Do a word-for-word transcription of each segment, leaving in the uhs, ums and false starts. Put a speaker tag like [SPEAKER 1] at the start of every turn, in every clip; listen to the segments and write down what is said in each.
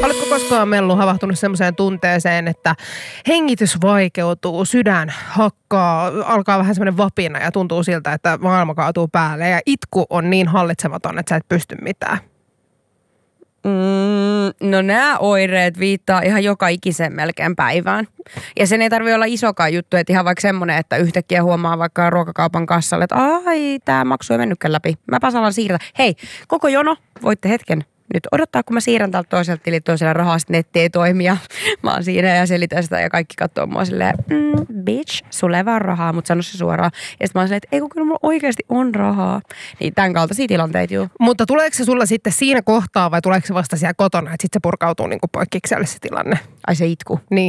[SPEAKER 1] Oletko koskaan, Mellu, havahtunut semmoiseen tunteeseen, että hengitys vaikeutuu, sydän hakkaa, alkaa vähän semmoinen vapina ja tuntuu siltä, että maailma kaatuu päälle ja itku on niin hallitsematon, että sä et pysty mitään?
[SPEAKER 2] Mm, no nämä oireet viittaa ihan joka ikisen melkein päivään. Ja sen ei tarvitse olla isokaan juttu, että ihan vaikka semmoinen, että yhtäkkiä huomaa vaikka ruokakaupan kassalle, että ai, tämä maksu ei mennytkään läpi. Mäpä alan siirtää. Hei, koko jono, voitte hetken nyt odottaa, kun mä siirrän täältä toiselta tilit toisella rahaa, sitten netti ei toimi ja mä oon siinä ja selitän sitä ja kaikki katsoo mua silleen, mm, bitch, sulle ei vaan rahaa, mutta sano se suoraan. Ja sitten mä oon silleen, että ei kun kyllä mulla oikeasti on rahaa. Niin tämän kaltaisia tilanteita juu.
[SPEAKER 1] Mutta tuleeko se sulla sitten siinä kohtaa vai tuleeko se vasta siellä kotona, että sitten se purkautuu niin kuin poikkeukselle se tilanne?
[SPEAKER 2] Ai se itku?
[SPEAKER 1] Niin.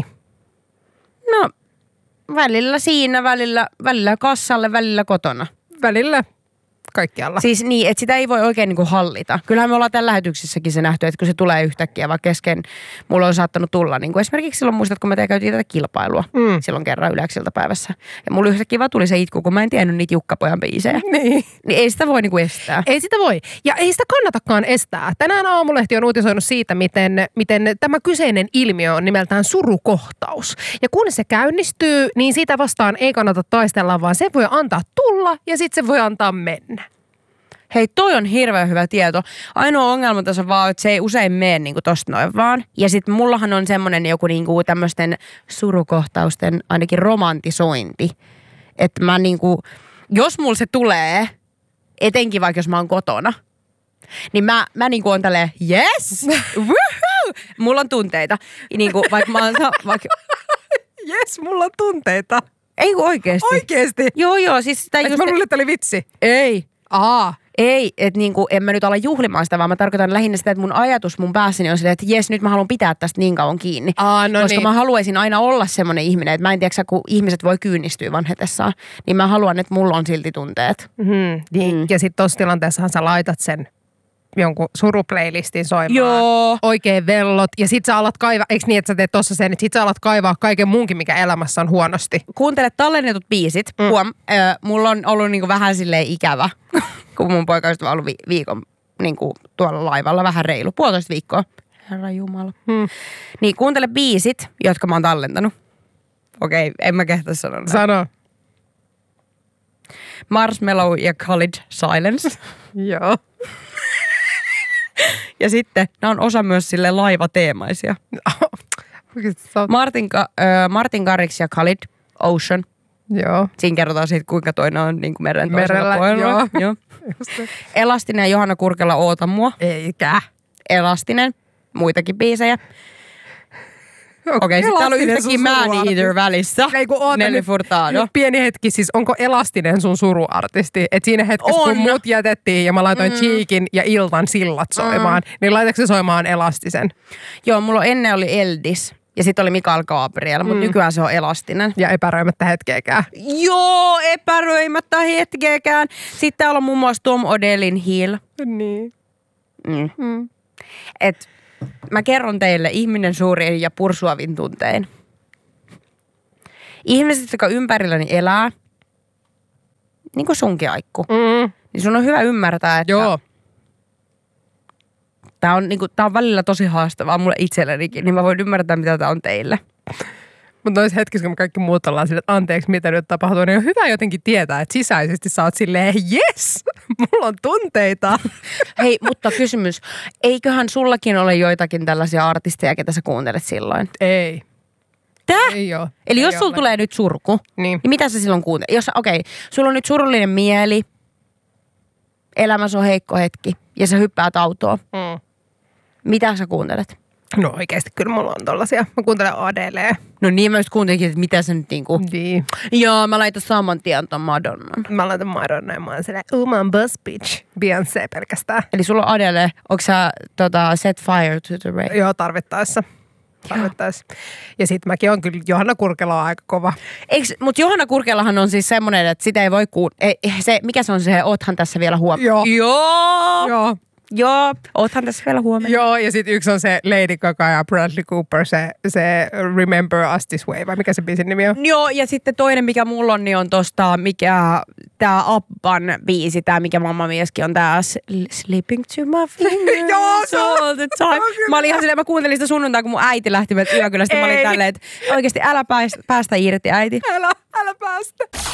[SPEAKER 2] No, välillä siinä, välillä, välillä kassalle, välillä kotona.
[SPEAKER 1] Välillä kaikkialla.
[SPEAKER 2] Siis niin, että sitä ei voi oikein niin kuin hallita. Kyllähän me ollaan tämän lähetyksessäkin se nähty, että kun se tulee yhtäkkiä, vaikka kesken mulla on saattanut tulla. Niin kuin esimerkiksi silloin muistat, kun me käytiin tätä kilpailua mm. silloin kerran yleäksiltä päivässä. Ja mulla yhtäkkiä vaan tuli se itku, kun mä en tiennyt niitä Jukkapojan biisejä.
[SPEAKER 1] Niin.
[SPEAKER 2] Niin ei sitä voi niin kuin estää.
[SPEAKER 1] Ei sitä voi. Ja ei sitä kannatakaan estää. Tänään Aamulehti on uutisoinut siitä, miten, miten tämä kyseinen ilmiö on nimeltään surukohtaus. Ja kun se käynnistyy, niin siitä vastaan ei kannata taistella, vaan se voi antaa tulla ja sitten se voi antaa mennä.
[SPEAKER 2] Hei, toi on hirveän hyvä tieto. Ainoa ongelma tässä on vaan, että se ei usein mene niinku tosta noin vaan. Ja sit mullahan on semmonen joku niinku tämmöisten surukohtausten ainakin romantisointi. Että mä niinku, jos mulla se tulee, etenkin vaikka jos mä oon kotona, niin mä, mä niinku on tälleen, yes, woohoo! Mulla on tunteita. Niinku, vaikka mä oon, vaikka...
[SPEAKER 1] Yes, mulla on tunteita.
[SPEAKER 2] Ei kun oikeesti.
[SPEAKER 1] Oikeesti?
[SPEAKER 2] Joo, joo. Siis sitä
[SPEAKER 1] just... Mä luulen, että oli vitsi.
[SPEAKER 2] Ei.
[SPEAKER 1] Aa.
[SPEAKER 2] Ei, että niinku, en mä nyt ala juhlimaan sitä, vaan mä tarkoitan lähinnä sitä, että mun ajatus mun päässäni on silleen, että jes, nyt mä haluan pitää tästä niin kauan kiinni.
[SPEAKER 1] Aa, no
[SPEAKER 2] koska
[SPEAKER 1] niin.
[SPEAKER 2] Mä haluaisin aina olla semmoinen ihminen, että mä en tiedä, kun ihmiset voi kyynistyä vanhetessaan, niin mä haluan, että mulla on silti tunteet.
[SPEAKER 1] Mm-hmm. Niin. Mm. Ja sit tossa tilanteessahan sä laitat sen jonkun suruplaylistin soimaan.
[SPEAKER 2] Joo.
[SPEAKER 1] Oikein vellot. Ja sit sä alat kaivaa, eikö niin, että sä teet tossa sen, että sit sä alat kaivaa kaiken muunkin, mikä elämässä on huonosti.
[SPEAKER 2] Kuuntele tallennetut biisit. Mm. Huom, äh, mulla on ollut niinku vähän silleen ikävä, kun mun poikaystävä on ollut vi- viikon niinku tuolla laivalla, vähän reilu, puolitoista viikkoa. Herra Jumala. Mm. Niin kuuntele biisit, jotka mä oon tallentanut. Okei, en mä kehtä sanoa.
[SPEAKER 1] Sano.
[SPEAKER 2] Marshmallow ja Khalid Silence.
[SPEAKER 1] Joo.
[SPEAKER 2] Ja sitten nämä on osa myös sille laivateemaisia. Martin, äh, Martin Garrix ja Khalid, Ocean.
[SPEAKER 1] Joo.
[SPEAKER 2] Siinä kerrotaan siitä, kuinka toinen on niin kuin meren toisella puolella.
[SPEAKER 1] Joo.
[SPEAKER 2] Joo. Elastinen ja Johanna Kurkela, Oota mua.
[SPEAKER 1] Eikä.
[SPEAKER 2] Elastinen, muitakin biisejä. Okei, okay, sitten täällä on yhtäkin Man Eater välissä.
[SPEAKER 1] Ei kun oota
[SPEAKER 2] Nelly
[SPEAKER 1] nyt,
[SPEAKER 2] Furtado.
[SPEAKER 1] Pieni hetki, siis onko Elastinen sun suruartisti? Et siinä hetkessä,
[SPEAKER 2] on.
[SPEAKER 1] Kun mut jätettiin ja mä laitoin mm. Cheekin ja Iltan sillat soimaan, mm. niin laitatko se soimaan Elastisen?
[SPEAKER 2] Joo, mulla ennen oli Eldis ja sitten oli Mikael Gabriel, mutta mm. nykyään se on Elastinen.
[SPEAKER 1] Ja epäröimättä hetkeäkään.
[SPEAKER 2] Joo, epäröimättä hetkeäkään. Sitten täällä on muun muassa Tom Odellin Hill.
[SPEAKER 1] Niin.
[SPEAKER 2] Mm. Mm. Et mä kerron teille ihminen suurin ja pursuavin tuntein. Ihmiset, jotka ympärilläni elää, niin kuin sunkin Aikku, mm. niin sun on hyvä ymmärtää, että
[SPEAKER 1] Joo.
[SPEAKER 2] Tää on, niin kuin, tää on välillä tosi haastavaa mulle itsellenikin, niin mä voin ymmärtää, mitä tää on teille.
[SPEAKER 1] Mutta noissa hetkissä, kun me kaikki muut ollaan silleen, että anteeksi, mitä nyt tapahtuu, niin on hyvä jotenkin tietää, että sisäisesti sä oot silleen, yes, mulla on tunteita.
[SPEAKER 2] Hei, mutta kysymys, eiköhän sullakin ole joitakin tällaisia artisteja, ketä sä kuuntelet silloin?
[SPEAKER 1] Ei.
[SPEAKER 2] Tää?
[SPEAKER 1] Ei oo.
[SPEAKER 2] Eli
[SPEAKER 1] ei
[SPEAKER 2] jos sulla tulee nyt surku, niin, niin mitä sä silloin kuuntelet? Jos, okei, okay, sulla on nyt surullinen mieli, elämässä on heikko hetki ja sä hyppäät autoon. Mm. Mitä sä kuuntelet?
[SPEAKER 1] No oikeesti kyllä mulla on tollasia. Mä kuuntelen Adelee.
[SPEAKER 2] No niin, mä just kuuntelinkin, että mitä sä nyt niinku...
[SPEAKER 1] Niin.
[SPEAKER 2] Joo, mä laitan saman tien ton Madonnan.
[SPEAKER 1] Mä laitan Madonna ja mä oon silleen, oh mä oon Buzz Bitch. Beyoncé pelkästään.
[SPEAKER 2] Eli sulla on Adele, onko sä tota, Set Fire to the Rain?
[SPEAKER 1] Joo, tarvittaessa. Tarvittaessa. Ja sit mäkin on kyllä, Johanna Kurkela on aika kova.
[SPEAKER 2] Eiks, mut Johanna Kurkelahan on siis semmonen, että sitä ei voi kuun... Ei, se, mikä se on se, oothan tässä vielä huom...
[SPEAKER 1] Joo.
[SPEAKER 2] Joo.
[SPEAKER 1] Joo.
[SPEAKER 2] Joo, oothan tässä vielä huomenna.
[SPEAKER 1] Joo, ja sitten yksi on se Lady Gaga ja Bradley Cooper, se, se Remember Us This Way, vai mikä se biisin nimi on?
[SPEAKER 2] Joo, ja sitten toinen, mikä mulla on, niin on tosta, mikä tää Abban biisi, tää mikä Mamma Mieskin on tää Sleeping to my fingers
[SPEAKER 1] Joo, se on-
[SPEAKER 2] all the time. Mä olin ihan silleen, mä kuuntelin sitä sunnuntai, kun mun äiti lähti meiltä yökylästä. Mä olin
[SPEAKER 1] Ei.
[SPEAKER 2] tälleen, että oikeesti älä päästä, päästä irti äiti.
[SPEAKER 1] Älä, älä päästä.